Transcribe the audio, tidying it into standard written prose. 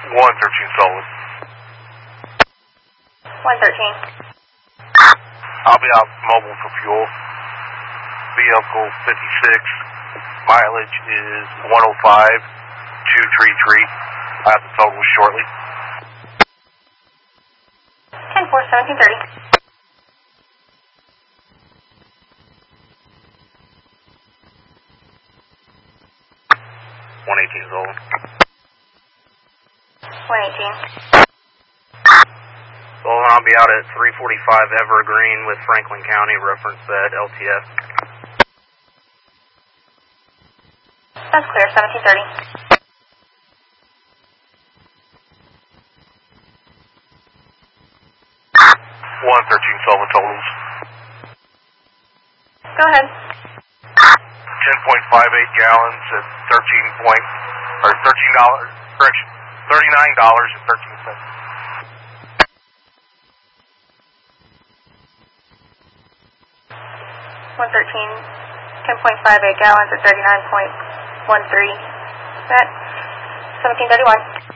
113 solid. 113. I'll be out mobile for fuel. Vehicle 56. Mileage is 105,233. I have the total shortly. 10-4, 1730. 118 Zolan. 118. Zolan, I'll be out at 345 Evergreen with Franklin County, reference bed, LTS. That's clear, 1730. 113 Solva totals. Go ahead. 10.58 gallons at $39.13. 113, 10.58 gallons at 39.13. That 1731.